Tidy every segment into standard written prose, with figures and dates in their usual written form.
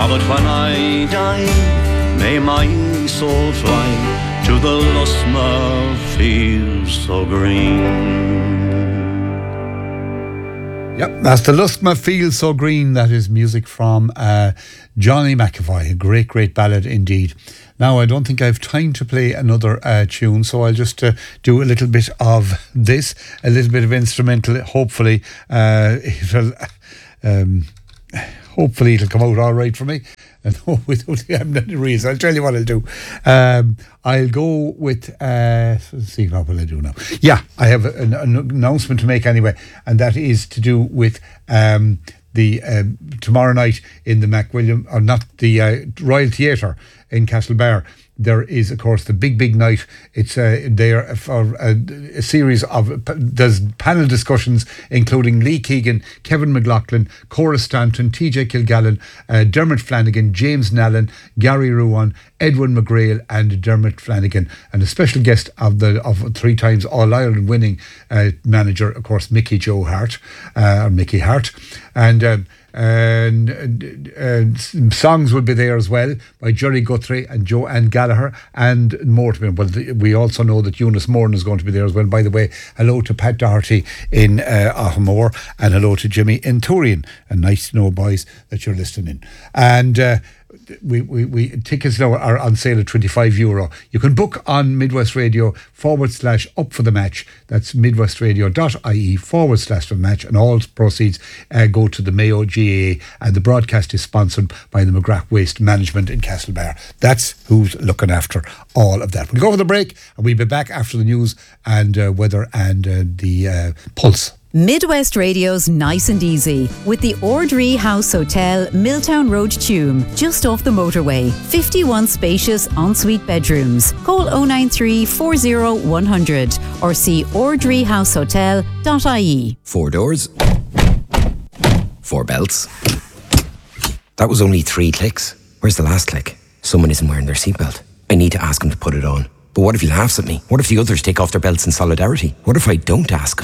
but when I die, may my soul fly to the Lusma fields so green. Yep, that's the Lusma Fields So Green. That is music from Johnny McAvoy. A great, great ballad indeed. Now, I don't think I have time to play another tune, so I'll just do a little bit of this, a little bit of instrumental. Hopefully, it'll come out all right for me. And without having any reason, I'll tell you what I'll do. I'll go with. Let's see, what will I do now? Yeah, I have an announcement to make anyway, and that is to do with the tomorrow night in the MacWilliam, or not the Royal Theatre in Castlebar. There is, of course, the big night. It's there for a series of there's panel discussions including Lee Keegan, Kevin McLaughlin, Cora Stanton, TJ Kilgallen, Dermot Flanagan, James Nallen, Gary Ruan, Edwin McGrail and Dermot Flanagan, and a special guest of 3 times All-Ireland winning manager, of course, Mickey Hart, and songs will be there as well by Jerry Guthrie and Joanne Gallagher and more to be. Well, we also know that Eunice Moran is going to be there as well. By the way, hello to Pat Doherty in Ahamore and hello to Jimmy in Turian, and nice to know, boys, that you're listening. And we tickets now are on sale at €25. You can book on Midwest Radio /up for the match. That's midwestradio.ie/for-the-match, and all proceeds go to the Mayo GAA, and the broadcast is sponsored by the McGrath Waste Management in Castlebar. That's who's looking after all of that. We'll go for the break and we'll be back after the news and weather and the pulse. Midwest Radio's Nice and Easy with the Ordree House Hotel, Milltown Road, Tuam, just off the motorway. 51 spacious ensuite bedrooms. Call 093 40 100 or see ordreehousehotel.ie. 4 doors, 4 belts. That was only 3 clicks. Where's the last click? Someone isn't wearing their seatbelt. I need to ask him to put it on. But what if he laughs at me? What if the others take off their belts in solidarity? What if I don't ask?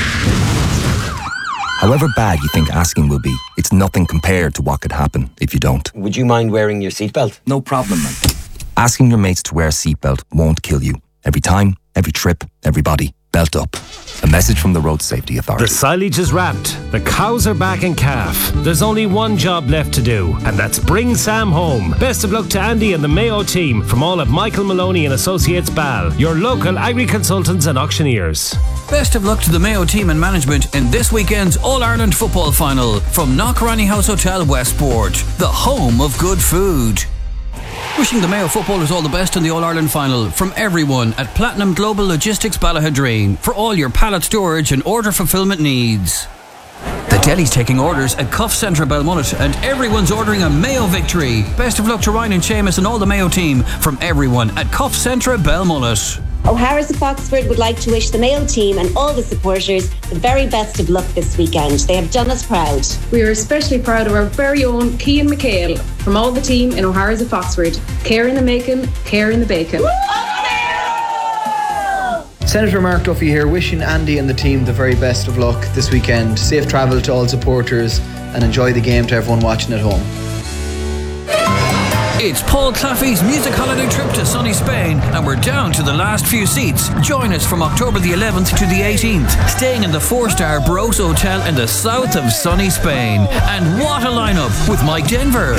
However bad you think asking will be, it's nothing compared to what could happen if you don't. Would you mind wearing your seatbelt? No problem, man. Asking your mates to wear a seatbelt won't kill you. Every time, every trip, everybody, belt up. A message from the Road Safety Authority. The silage is wrapped. The cows are back in calf. There's only one job left to do, and that's bring Sam home. Best of luck to Andy and the Mayo team from all of Michael Maloney and Associates Bal, your local agri-consultants and auctioneers. Best of luck to the Mayo team and management in this weekend's All-Ireland football final from Knockranny House Hotel Westport, the home of good food. Wishing the Mayo footballers all the best in the All-Ireland final from everyone at Platinum Global Logistics Ballahadreen for all your pallet storage and order fulfillment needs. The deli's taking orders at Cuff Centre Belmullet and everyone's ordering a Mayo victory. Best of luck to Ryan and Seamus and all the Mayo team from everyone at Cuff Centre Belmullet. O'Hara's of Foxford would like to wish the Mayo team and all the supporters the very best of luck this weekend. They have done us proud. We are especially proud of our very own Cian McHale from all the team in O'Hara's of Foxford. Care in the making, care in the bacon. Senator Mark Duffy here, wishing Andy and the team the very best of luck this weekend. Safe travel to all supporters and enjoy the game to everyone watching at home. It's Paul Claffey's music holiday trip to sunny Spain, and we're down to the last few seats. Join us from October the 11th to the 18th, staying in the 4-star Bros Hotel in the south of sunny Spain. And what a lineup with Mike Denver,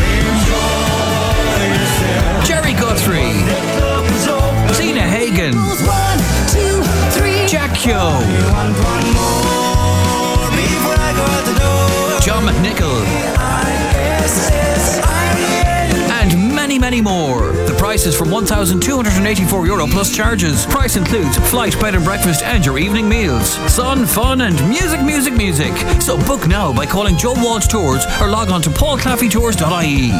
Jerry Guthrie, Tina Hagen, Jack Yo, John McNichol, and many more. The price is from €1,284 plus charges. Price includes flight, bed and breakfast and your evening meals. Sun, fun and music. So book now by calling Joe Walsh Tours or log on to paulclaffeytours.ie.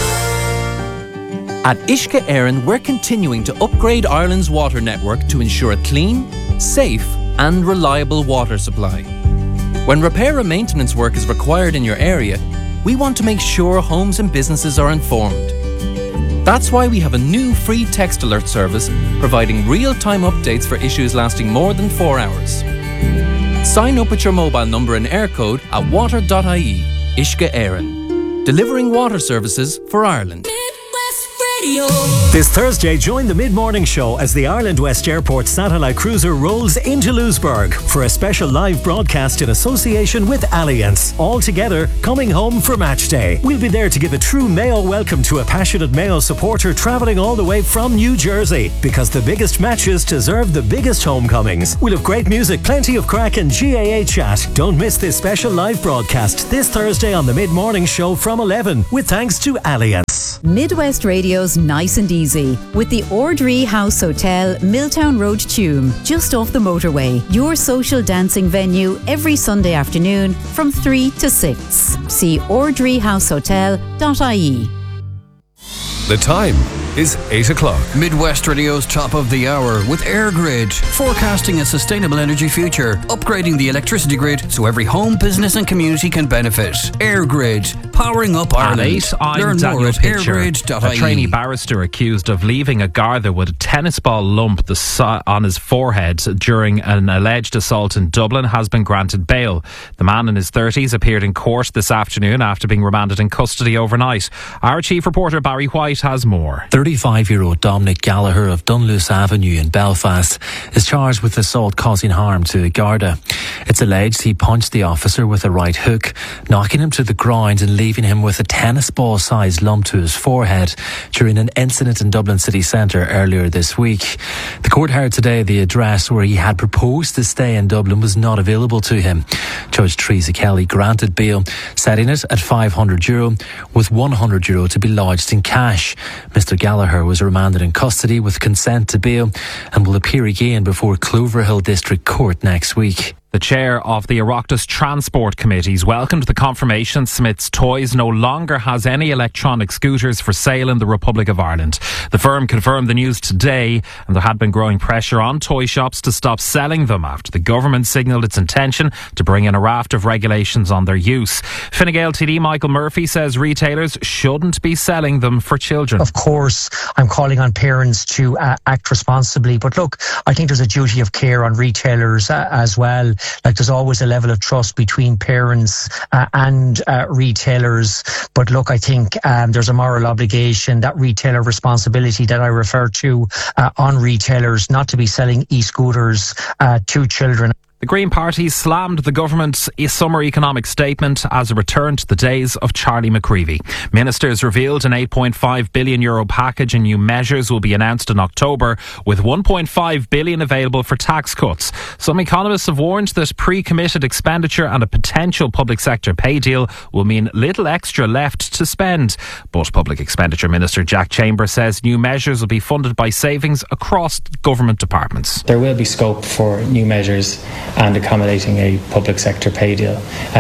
At Uisce Éireann, we're continuing to upgrade Ireland's water network to ensure a clean, safe and reliable water supply. When repair and maintenance work is required in your area, we want to make sure homes and businesses are informed. That's why we have a new free text alert service providing real-time updates for issues lasting more than 4 hours. Sign up with your mobile number and air code at water.ie. Uisce Éireann. delivering water services for Ireland. This Thursday, join the mid-morning show as the Ireland West Airport satellite cruiser rolls into Lewisburg for a special live broadcast in association with Allianz. All together, coming home for match day. We'll be there to give a true Mayo welcome to a passionate Mayo supporter travelling all the way from New Jersey, because the biggest matches deserve the biggest homecomings. We'll have great music, plenty of crack and GAA chat. Don't miss this special live broadcast this Thursday on the mid-morning show from 11, with thanks to Allianz. Midwest Radio's Nice and Easy with the Ordree House Hotel, Milltown Road, Tuam, just off the motorway. Your social dancing venue every Sunday afternoon from 3 to 6. See ordreehousehotel.ie. The time is 8 o'clock. Midwest Radio's top of the hour with EirGrid, forecasting a sustainable energy future, upgrading the electricity grid so every home, business and community can benefit. EirGrid, powering up Ireland. At 8, I'm Learn Daniel more at Pitcher, eirgrid.ie. a trainee barrister accused of leaving a Garda with a tennis ball lump on his forehead during an alleged assault in Dublin has been granted bail. The man in his 30s appeared in court this afternoon after being remanded in custody overnight. Our chief reporter Barry White has more. 35-year-old Dominic Gallagher of Dunluce Avenue in Belfast is charged with assault causing harm to a Garda. It's alleged he punched the officer with a right hook, knocking him to the ground and leaving him with a tennis ball-sized lump to his forehead during an incident in Dublin city centre earlier this week. The court heard today the address where he had proposed to stay in Dublin was not available to him. Judge Teresa Kelly granted bail, setting it at €500, with €100 to be lodged in cash. Mr. Gallagher was remanded in custody with consent to bail and will appear again before Cloverhill District Court next week. The chair of the Oireachtas Transport Committees welcomed the confirmation Smith's Toys no longer has any electronic scooters for sale in the Republic of Ireland. The firm confirmed the news today, and there had been growing pressure on toy shops to stop selling them after the government signalled its intention to bring in a raft of regulations on their use. Fine Gael TD Michael Murphy says retailers shouldn't be selling them for children. Of course, I'm calling on parents to act responsibly, but look, I think there's a duty of care on retailers as well. Like, there's always a level of trust between parents and retailers. But look, I think there's a moral obligation, that retailer responsibility that I refer to on retailers not to be selling e-scooters to children. The Green Party slammed the government's summer economic statement as a return to the days of Charlie McCreevy. Ministers revealed an €8.5 billion package and new measures will be announced in October, with €1.5 billion available for tax cuts. Some economists have warned that pre-committed expenditure and a potential public sector pay deal will mean little extra left to spend. But Public Expenditure Minister Jack Chambers says new measures will be funded by savings across government departments. There will be scope for new measures and accommodating a public sector pay deal.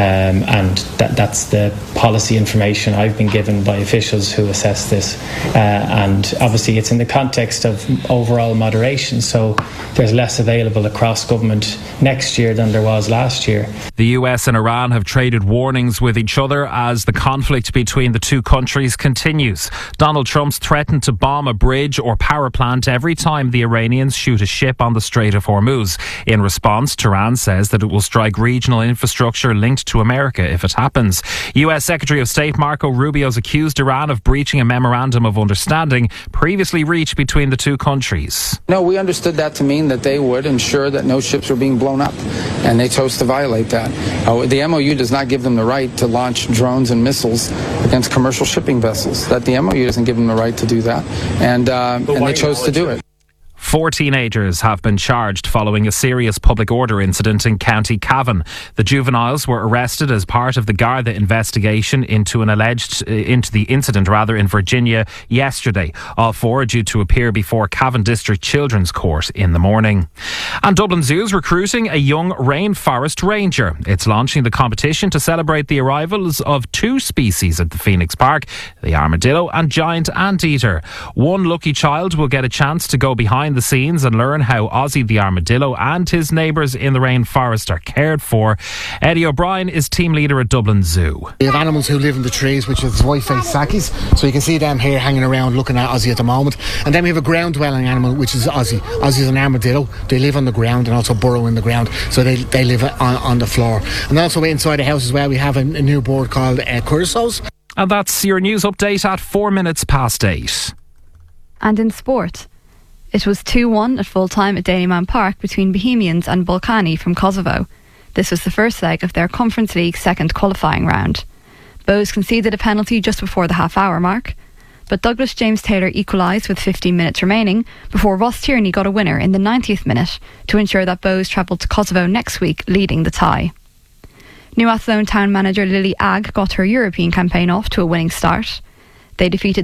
And that's the policy information I've been given by officials who assess this. And obviously it's in the context of overall moderation, so there's less available across government next year than there was last year. The US and Iran have traded warnings with each other as the conflict between the two countries continues. Donald Trump's threatened to bomb a bridge or power plant every time the Iranians shoot a ship on the Strait of Hormuz. In response, Tehran says that it will strike regional infrastructure linked to America if it happens. US Secretary of State Marco Rubio's accused Iran of breaching a memorandum of understanding previously reached between the two countries. No, we understood that to mean that they would ensure that no ships were being blown up, and they chose to violate that. The MOU does not give them the right to launch drones and missiles against commercial shipping vessels. That the MOU doesn't give them the right to do that, and they chose to do it. 4 teenagers have been charged following a serious public order incident in County Cavan. The juveniles were arrested as part of the Garda investigation into the incident in Virginia yesterday. All 4 are due to appear before Cavan District Children's Court in the morning. And Dublin Zoo is recruiting a young rainforest ranger. It's launching the competition to celebrate the arrivals of 2 species at the Phoenix Park, the armadillo and giant anteater. One lucky child will get a chance to go behind the scenes and learn how Ozzy the armadillo and his neighbours in the rainforest are cared for. Eddie O'Brien is team leader at Dublin Zoo. We have animals who live in the trees, which is white-faced sakis, so you can see them here hanging around looking at Ozzy at the moment. And then we have a ground-dwelling animal, which is Ozzy. Ozzy is an armadillo. They live on the ground and also burrow in the ground, so they live on the floor. And also inside the house as well, we have a new bird called curassows. And that's your news update at 8:04. And in sport, it was 2-1 at full time at Daleyman Park between Bohemians and Balkany from Kosovo. This was the first leg of their Conference League second qualifying round. Bohs conceded a penalty just before the half-hour mark, but Douglas James Taylor equalised with 15 minutes remaining before Ross Tierney got a winner in the 90th minute to ensure that Bohs travelled to Kosovo next week, leading the tie. New Athlone town manager Lily Agg got her European campaign off to a winning start. They defeated